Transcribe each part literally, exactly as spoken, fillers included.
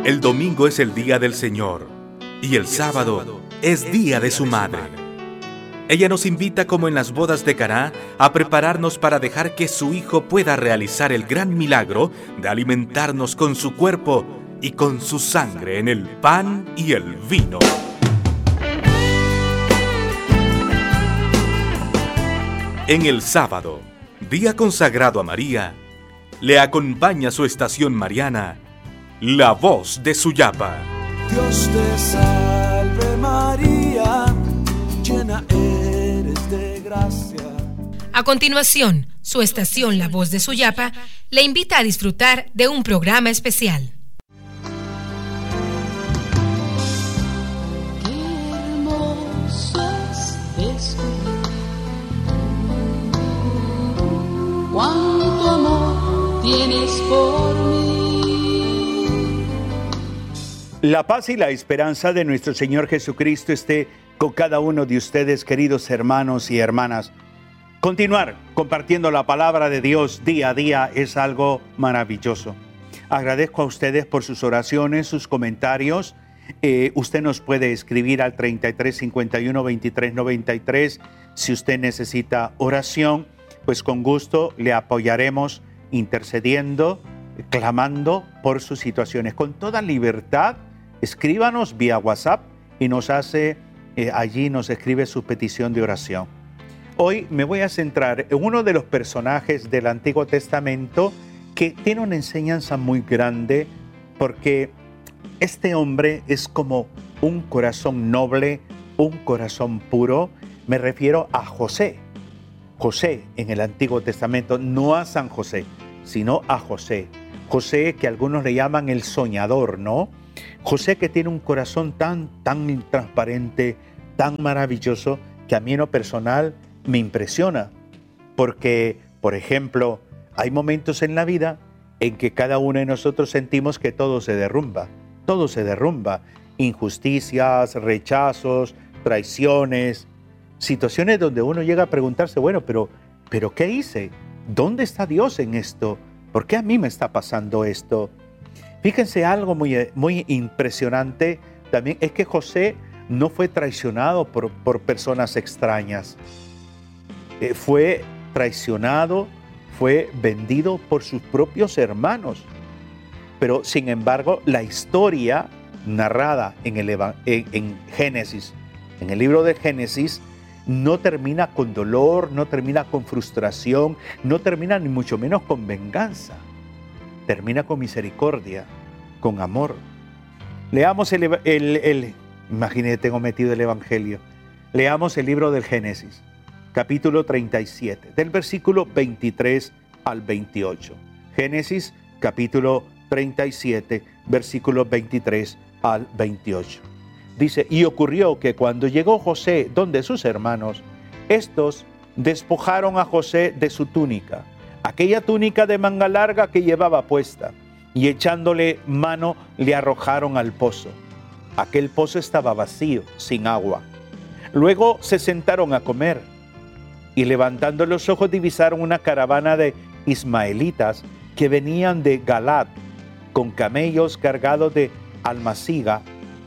El domingo es el día del Señor y el sábado es día de su madre. Ella nos invita, como en las bodas de Caná, a prepararnos para dejar que su Hijo pueda realizar el gran milagro de alimentarnos con su cuerpo y con su sangre en el pan y el vino. En el sábado, día consagrado a María, le acompaña su estación mariana, la voz de Suyapa. Dios te salve María, llena eres de gracia. A continuación, su estación La Voz de Suyapa le invita a disfrutar de un programa especial. Qué hermoso es descubrir cuánto amor tienes por mí. La paz y la esperanza de nuestro Señor Jesucristo esté con cada uno de ustedes, queridos hermanos y hermanas. Continuar compartiendo la palabra de Dios día a día es algo maravilloso. Agradezco a ustedes por sus oraciones, sus comentarios. Eh, usted nos puede escribir al treinta y tres cincuenta y uno veintitrés noventa y tres. Si usted necesita oración, pues con gusto le apoyaremos intercediendo, clamando por sus situaciones. Con toda libertad, escríbanos vía WhatsApp y nos hace, eh, allí nos escribe su petición de oración. Hoy me voy a centrar en uno de los personajes del Antiguo Testamento que tiene una enseñanza muy grande, porque este hombre es como un corazón noble, un corazón puro. Me refiero a José. José en el Antiguo Testamento, no a San José, sino a José. José, que algunos le llaman el soñador, ¿no? José, que tiene un corazón tan, tan transparente, tan maravilloso, que a mí en lo personal me impresiona. Porque, por ejemplo, hay momentos en la vida en que cada uno de nosotros sentimos que todo se derrumba. Todo se derrumba. Injusticias, rechazos, traiciones, situaciones donde uno llega a preguntarse, bueno, pero, pero ¿qué hice? ¿Dónde está Dios en esto? ¿Por qué a mí me está pasando esto? Fíjense, algo muy, muy impresionante también es que José no fue traicionado por, por personas extrañas. Eh, fue traicionado, fue vendido por sus propios hermanos. Pero sin embargo, la historia narrada en, el, en, en Génesis, en el libro de Génesis, no termina con dolor, no termina con frustración, no termina ni mucho menos con venganza. Termina con misericordia, con amor. Leamos el, el, el imagínate, tengo metido el Evangelio. Leamos el libro del Génesis, capítulo treinta y siete, del versículo veintitrés al veintiocho. Génesis, capítulo treinta y siete, versículo veintitrés al veintiocho. Dice, y ocurrió que cuando llegó José donde sus hermanos, estos despojaron a José de su túnica, aquella túnica de manga larga que llevaba puesta, y echándole mano le arrojaron al pozo. Aquel pozo estaba vacío, sin agua. Luego se sentaron a comer, y levantando los ojos divisaron una caravana de ismaelitas que venían de Galaad, con camellos cargados de almaciga,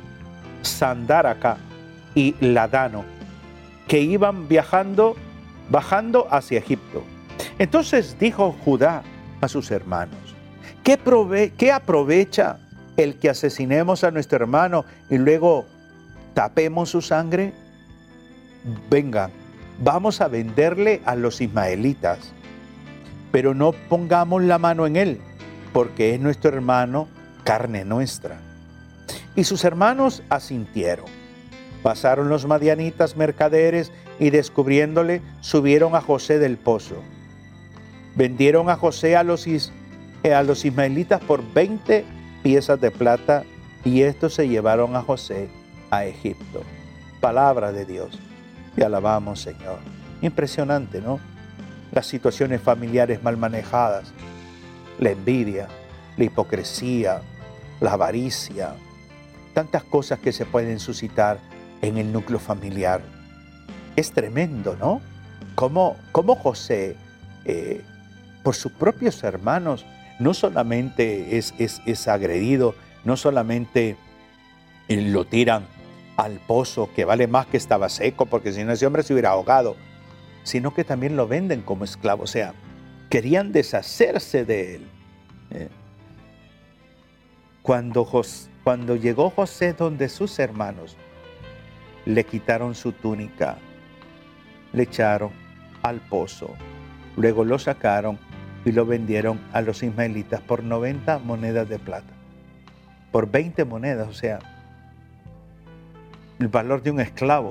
Sandáraca y Ladano, que iban viajando, bajando hacia Egipto. Entonces dijo Judá a sus hermanos, ¿qué, prove- ¿qué aprovecha el que asesinemos a nuestro hermano y luego tapemos su sangre? Vengan, vamos a venderle a los ismaelitas, pero no pongamos la mano en él, porque es nuestro hermano, carne nuestra. Y sus hermanos asintieron. Pasaron los madianitas mercaderes y descubriéndole, subieron a José del pozo. Vendieron a José a los, is, a los ismaelitas por veinte piezas de plata, y estos se llevaron a José a Egipto. Palabra de Dios. Te alabamos, Señor. Impresionante, ¿no? Las situaciones familiares mal manejadas, la envidia, la hipocresía, la avaricia, tantas cosas que se pueden suscitar en el núcleo familiar. Es tremendo, ¿no? Cómo, cómo José, eh, por sus propios hermanos, no solamente es, es, es agredido, no solamente lo tiran al pozo, que vale más que estaba seco, porque si no ese hombre se hubiera ahogado, sino que también lo venden como esclavo. O sea, querían deshacerse de él. ¿Eh? Cuando, Jos- cuando llegó José donde sus hermanos, le quitaron su túnica, le echaron al pozo, luego lo sacaron y lo vendieron a los ismaelitas por noventa monedas de plata, por veinte monedas, o sea, el valor de un esclavo.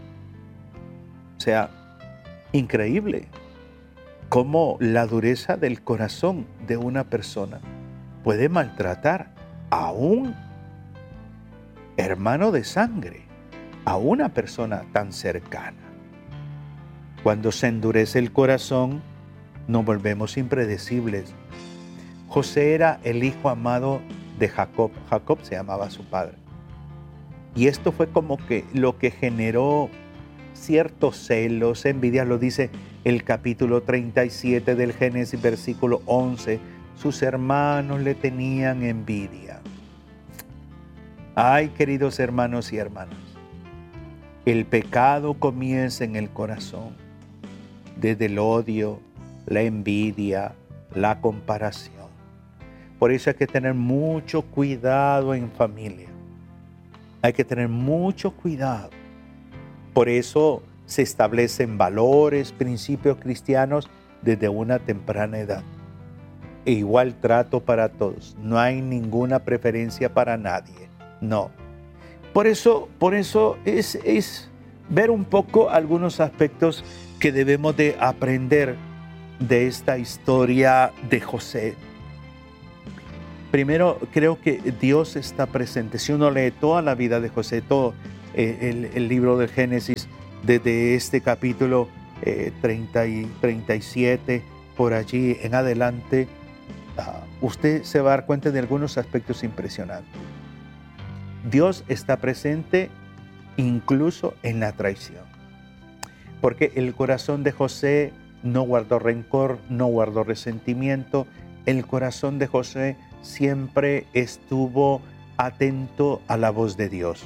O sea, increíble cómo la dureza del corazón de una persona puede maltratar a un hermano de sangre, a una persona tan cercana. Cuando se endurece el corazón, nos volvemos impredecibles. José era el hijo amado de Jacob. Jacob se llamaba su padre. Y esto fue como que lo que generó ciertos celos, envidia. Lo dice el capítulo treinta y siete del Génesis, versículo once. Sus hermanos le tenían envidia. Ay, queridos hermanos y hermanas, el pecado comienza en el corazón, desde el odio, la envidia, la comparación. Por eso hay que tener mucho cuidado en familia. Hay que tener mucho cuidado. Por eso se establecen valores, principios cristianos desde una temprana edad. E igual trato para todos. No hay ninguna preferencia para nadie. No. Por eso, por eso es, es ver un poco algunos aspectos que debemos de aprender de esta historia de José. Primero, creo que Dios está presente. Si uno lee toda la vida de José, todo eh, el, el libro del Génesis, desde este capítulo eh, treinta y treinta y siete, por allí en adelante, uh, usted se va a dar cuenta de algunos aspectos impresionantes. Dios está presente incluso en la traición. Porque el corazón de José no guardó rencor, no guardó resentimiento. El corazón de José siempre estuvo atento a la voz de Dios.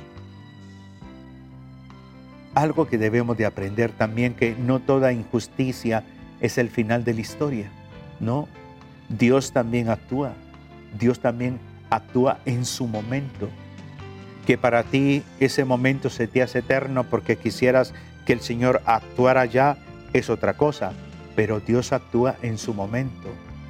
Algo que debemos de aprender también, que no toda injusticia es el final de la historia, ¿no? Dios también actúa. Dios también actúa en su momento. Que para ti ese momento se te hace eterno porque quisieras que el Señor actuara ya, es otra cosa, pero Dios actúa en su momento.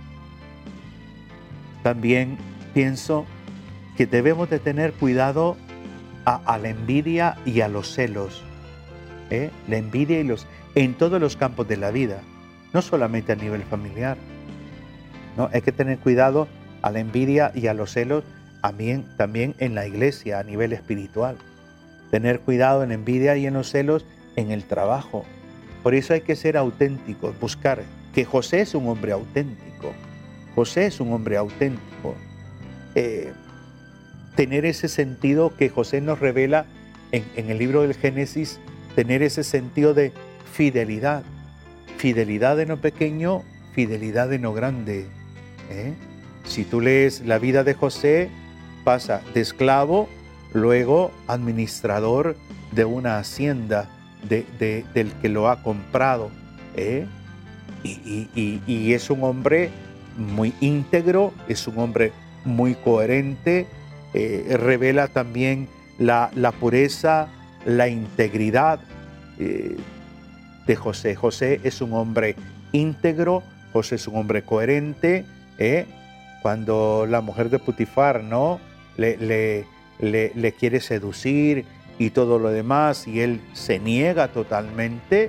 También pienso que debemos de tener cuidado a, a la envidia y a los celos. ¿eh? La envidia y los en todos los campos de la vida, no solamente a nivel familiar. ¿no? Hay que tener cuidado a la envidia y a los celos también, también en la iglesia, a nivel espiritual. Tener cuidado en la envidia y en los celos en el trabajo. Por eso hay que ser auténticos, buscar que José es un hombre auténtico. José es un hombre auténtico. Eh, tener ese sentido que José nos revela en, en el libro del Génesis, tener ese sentido de fidelidad. Fidelidad en lo pequeño, fidelidad en lo grande. ¿eh? Si tú lees la vida de José, pasa de esclavo, luego administrador de una hacienda de, de, del que lo ha comprado. ¿eh? Y, y, y, y es un hombre muy íntegro, es un hombre muy coherente, eh, revela también la, la pureza, la integridad eh, de José. José es un hombre íntegro, José es un hombre coherente. ¿eh? Cuando la mujer de Putifar, ¿no? le, le, le, le quiere seducir y todo lo demás, y él se niega totalmente,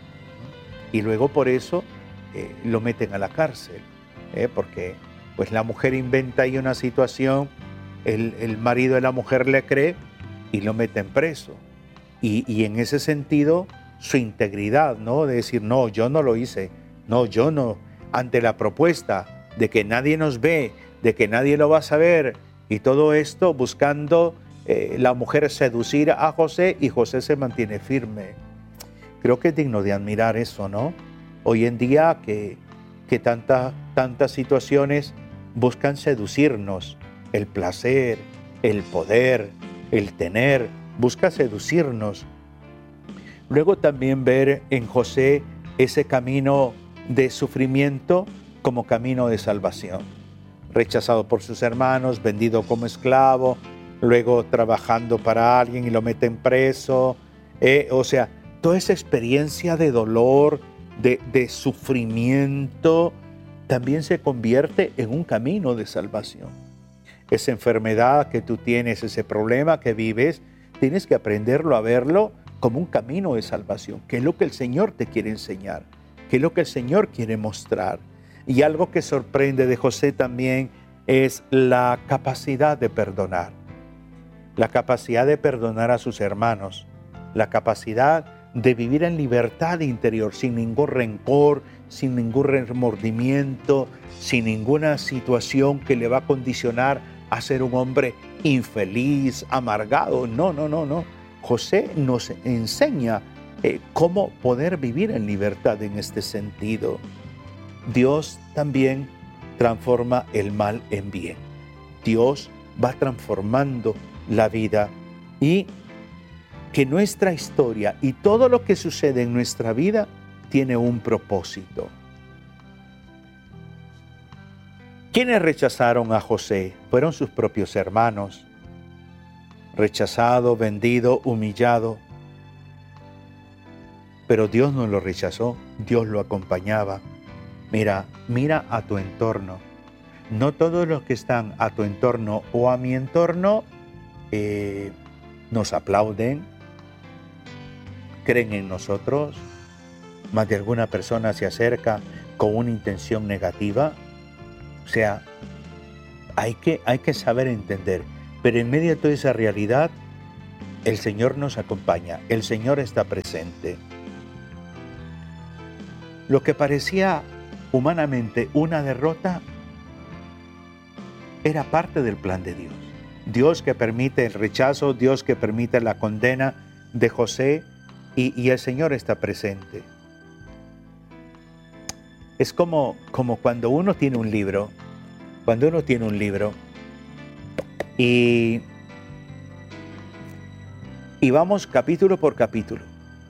y luego por eso eh, lo meten a la cárcel. ¿eh? Porque pues la mujer inventa ahí una situación, el, el marido de la mujer le cree y lo meten preso. Y, y en ese sentido, su integridad, ¿no? De decir, no, yo no lo hice, no, yo no, ante la propuesta de que nadie nos ve, de que nadie lo va a saber, y todo esto buscando eh, la mujer seducir a José, y José se mantiene firme. Creo que es digno de admirar eso, ¿no? Hoy en día que, que tanta, tantas situaciones buscan seducirnos, el placer, el poder, el tener, busca seducirnos. Luego también ver en José ese camino de sufrimiento como camino de salvación. Rechazado por sus hermanos, vendido como esclavo, luego trabajando para alguien y lo meten preso. Eh, o sea, toda esa experiencia de dolor, de, de sufrimiento, también se convierte en un camino de salvación. Esa enfermedad que tú tienes, ese problema que vives, tienes que aprenderlo a verlo como un camino de salvación, que es lo que el Señor te quiere enseñar, que es lo que el Señor quiere mostrar. Y algo que sorprende de José también es la capacidad de perdonar, la capacidad de perdonar a sus hermanos, la capacidad de vivir en libertad interior, sin ningún rencor, sin ningún remordimiento, sin ninguna situación que le va a condicionar a ser un hombre infeliz, amargado. No, no, no, no. José nos enseña eh, cómo poder vivir en libertad en este sentido. Dios también transforma el mal en bien. Dios va transformando la vida y que nuestra historia y todo lo que sucede en nuestra vida tiene un propósito. ¿Quiénes rechazaron a José? Fueron sus propios hermanos. Rechazado, vendido, humillado. Pero Dios no lo rechazó, Dios lo acompañaba. Mira, mira a tu entorno. No todos los que están a tu entorno o a mi entorno eh, nos aplauden, creen en nosotros. Más de alguna persona se acerca con una intención negativa. O sea, hay que, hay que saber entender. Pero en medio de toda esa realidad, el Señor nos acompaña, el Señor está presente. Lo que parecía humanamente una derrota era parte del plan de Dios. Dios que permite el rechazo, Dios que permite la condena de José y, y el Señor está presente. Es como, como cuando uno tiene un libro, cuando uno tiene un libro y, y vamos capítulo por capítulo.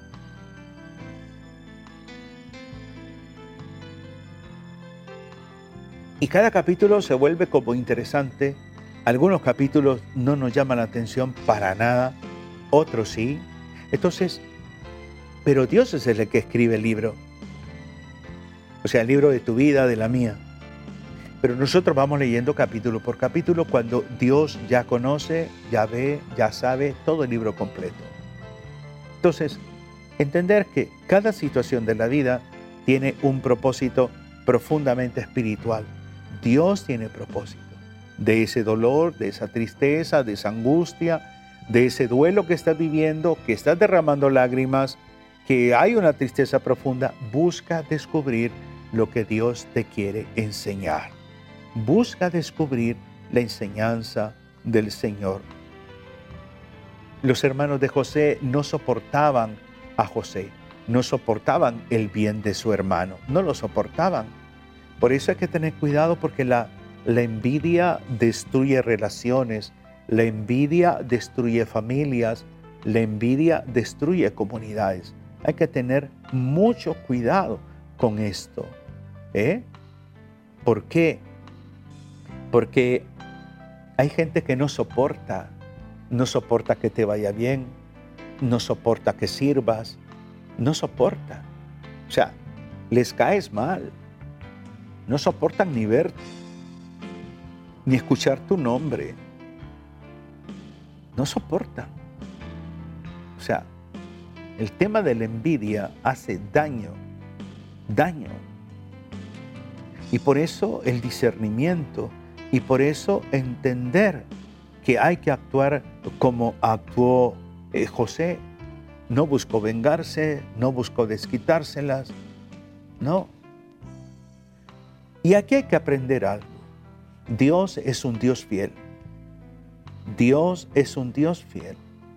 Y cada capítulo se vuelve como interesante. Algunos capítulos no nos llaman la atención para nada, otros sí. Entonces, pero Dios es el que escribe el libro. O sea, el libro de tu vida, de la mía. Pero nosotros vamos leyendo capítulo por capítulo cuando Dios ya conoce, ya ve, ya sabe todo el libro completo. Entonces, entender que cada situación de la vida tiene un propósito profundamente espiritual. Dios tiene propósito de ese dolor, de esa tristeza, de esa angustia, de ese duelo que estás viviendo, que estás derramando lágrimas, que hay una tristeza profunda. Busca descubrir lo que Dios te quiere enseñar. Busca descubrir la enseñanza del Señor. Los hermanos de José no soportaban a José, no soportaban el bien de su hermano, no lo soportaban. Por eso hay que tener cuidado porque la, la envidia destruye relaciones, la envidia destruye familias, la envidia destruye comunidades. Hay que tener mucho cuidado con esto. ¿Eh? ¿Por qué? Porque hay gente que no soporta, no soporta que te vaya bien, no soporta que sirvas, no soporta. O sea, les caes mal. No soportan ni verte, ni escuchar tu nombre. No soportan. O sea, el tema de la envidia hace daño, daño. Y por eso el discernimiento, y por eso entender que hay que actuar como actuó eh, José. No buscó vengarse, no buscó desquitárselas, no. Y aquí hay que aprender algo. Dios es un Dios fiel. Dios es un Dios fiel.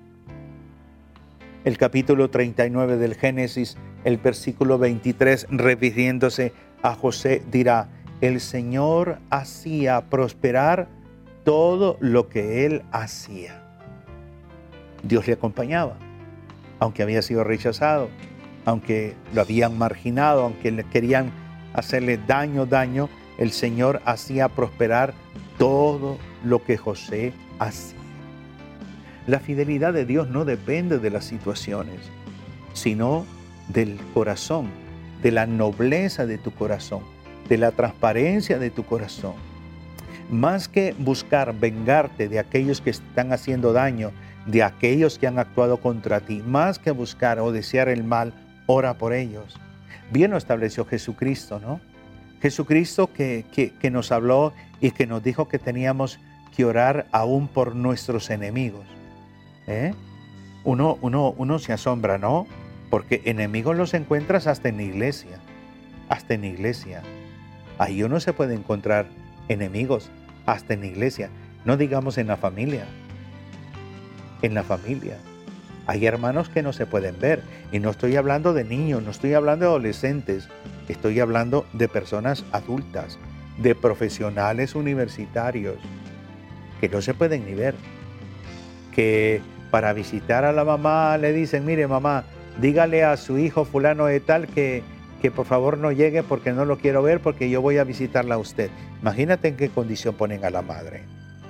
El capítulo treinta y nueve del Génesis, el versículo veintitrés, refiriéndose a José, dirá: el Señor hacía prosperar todo lo que él hacía. Dios le acompañaba, aunque había sido rechazado, aunque lo habían marginado, aunque le querían hacerle daño, daño, el Señor hacía prosperar todo lo que José hacía. La fidelidad de Dios no depende de las situaciones, sino del corazón, de la nobleza de tu corazón, de la transparencia de tu corazón. Más que buscar vengarte de aquellos que están haciendo daño, de aquellos que han actuado contra ti, más que buscar o desear el mal, ora por ellos. Bien lo estableció Jesucristo, ¿no? Jesucristo que, que, que nos habló y que nos dijo que teníamos que orar aún por nuestros enemigos. ¿Eh? Uno, uno, uno se asombra, ¿no? Porque enemigos los encuentras hasta en la iglesia, hasta en la iglesia. Ahí uno se puede encontrar enemigos, hasta en la iglesia, no digamos en la familia. En la familia. Hay hermanos que no se pueden ver. Y no estoy hablando de niños, no estoy hablando de adolescentes. Estoy hablando de personas adultas, de profesionales universitarios, que no se pueden ni ver. Que para visitar a la mamá le dicen, mire mamá, dígale a su hijo fulano de tal que, que por favor no llegue porque no lo quiero ver porque yo voy a visitarla a usted. Imagínate en qué condición ponen a la madre.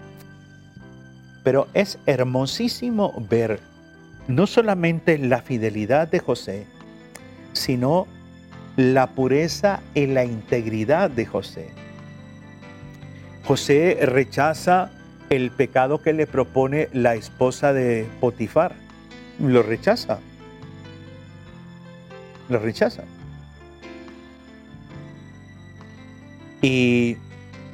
Pero es hermosísimo ver no solamente la fidelidad de José, sino la pureza y la integridad de José. José rechaza el pecado que le propone la esposa de Potifar. Lo rechaza. Lo rechaza. Y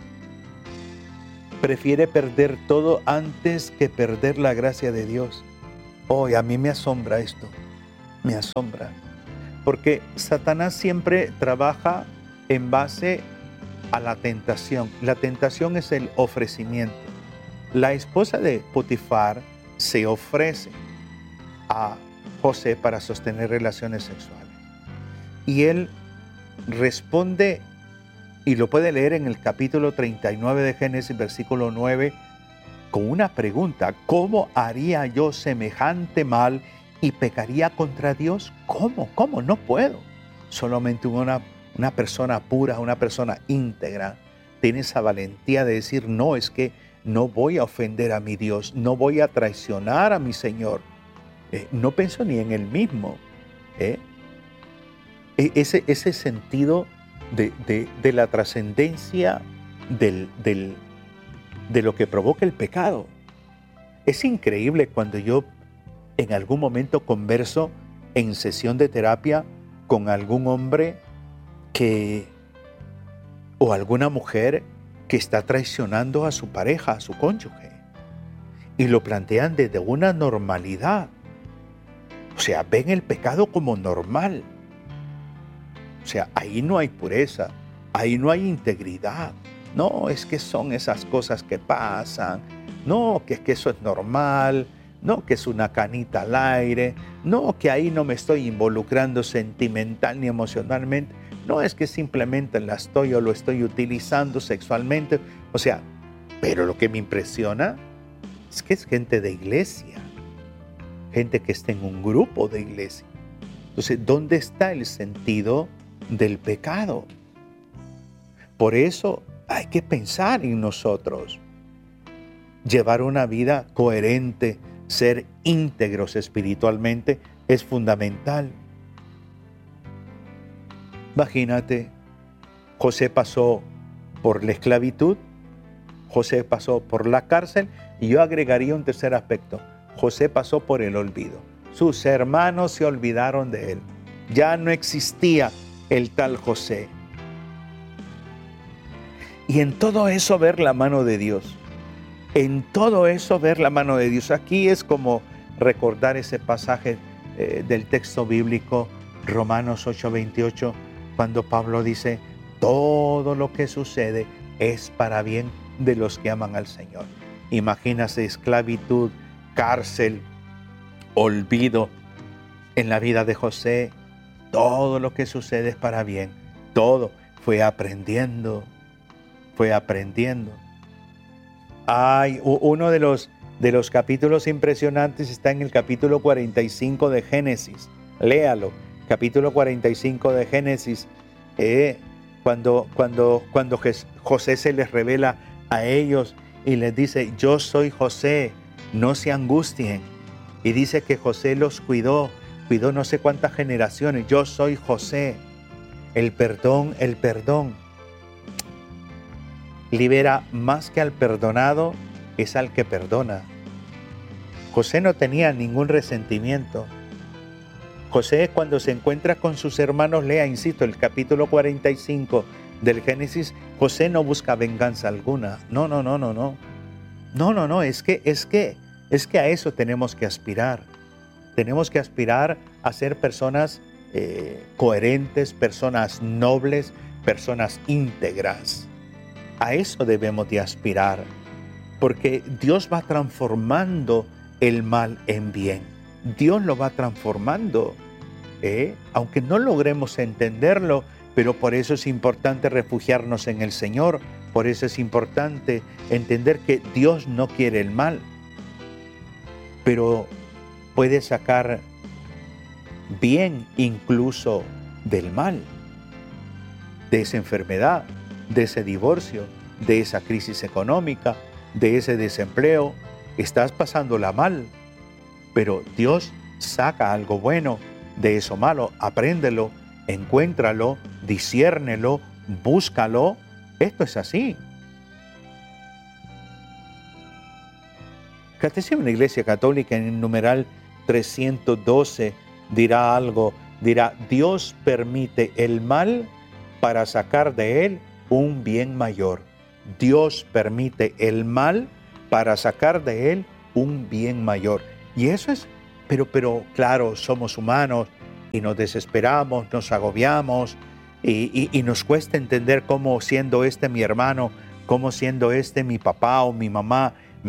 prefiere perder todo antes que perder la gracia de Dios. Hoy a mí me asombra esto, me asombra, porque Satanás siempre trabaja en base a la tentación. La tentación es el ofrecimiento. La esposa de Potifar se ofrece a José para sostener relaciones sexuales. Y él responde, y lo puede leer en el capítulo treinta y nueve de Génesis, versículo nueve, con una pregunta: ¿cómo haría yo semejante mal y pecaría contra Dios? ¿Cómo? ¿Cómo? No puedo. Solamente una, una persona pura, una persona íntegra, tiene esa valentía de decir, no, es que no voy a ofender a mi Dios, no voy a traicionar a mi Señor. Eh, no pienso ni en él mismo. ¿eh? E- ese, ese sentido de, de, de la trascendencia del, del de lo que provoca el pecado. Es increíble cuando yo en algún momento converso en sesión de terapia con algún hombre que o alguna mujer que está traicionando a su pareja, a su cónyuge, y lo plantean desde una normalidad. O sea, ven el pecado como normal. O sea, ahí no hay pureza, ahí no hay integridad. No, es que son esas cosas que pasan. No, que es que eso es normal. No, que es una canita al aire. No, que ahí no me estoy involucrando sentimental ni emocionalmente. No, es que simplemente la estoy o lo estoy utilizando sexualmente. O sea, pero lo que me impresiona es que es gente de iglesia. Gente que está en un grupo de iglesia. Entonces, ¿dónde está el sentido del pecado? Por eso hay que pensar en nosotros, llevar una vida coherente, ser íntegros espiritualmente es fundamental. Imagínate, José pasó por la esclavitud, José pasó por la cárcel y yo agregaría un tercer aspecto, José pasó por el olvido. Sus hermanos se olvidaron de él, ya no existía el tal José. Y en todo eso ver la mano de Dios. En todo eso ver la mano de Dios. Aquí es como recordar ese pasaje eh, del texto bíblico, Romanos ocho veintiocho, cuando Pablo dice, todo lo que sucede es para bien de los que aman al Señor. Imagínase esclavitud, cárcel, olvido en la vida de José. Todo lo que sucede es para bien. Todo fue aprendiendo. Fue aprendiendo. Ay, uno de los, de los capítulos impresionantes está en el capítulo cuarenta y cinco de Génesis. Léalo, capítulo cuarenta y cinco de Génesis. Eh, cuando, cuando, cuando José se les revela a ellos y les dice, yo soy José, no se angustien. Y dice que José los cuidó, cuidó no sé cuántas generaciones. Yo soy José. El perdón, el perdón libera más que al perdonado, es al que perdona. José no tenía ningún resentimiento. José, cuando se encuentra con sus hermanos, lea, insisto, el capítulo cuarenta y cinco del Génesis, José no busca venganza alguna. No, no, no, no, no. No, no, no, es que, es que, es que a eso tenemos que aspirar. Tenemos que aspirar a ser personas eh, coherentes, personas nobles, personas íntegras. A eso debemos de aspirar, porque Dios va transformando el mal en bien. Dios lo va transformando, ¿eh? Aunque no logremos entenderlo, pero por eso es importante refugiarnos en el Señor. Por eso es importante entender que Dios no quiere el mal, pero puede sacar bien incluso del mal, de esa enfermedad, de ese divorcio, de esa crisis económica, de ese desempleo. Estás pasándola mal, pero Dios saca algo bueno de eso malo. Apréndelo, encuéntralo, disciérnelo, búscalo. Esto es así. Catecismo de la Iglesia Católica en el numeral trescientos doce dirá algo, dirá, Dios permite el mal para sacar de él un bien mayor. Dios permite el mal para sacar de él un bien mayor. Y eso es, pero, pero claro, somos humanos y nos desesperamos, nos agobiamos y, y, y nos cuesta entender cómo siendo este mi hermano, cómo siendo este mi papá o mi mamá,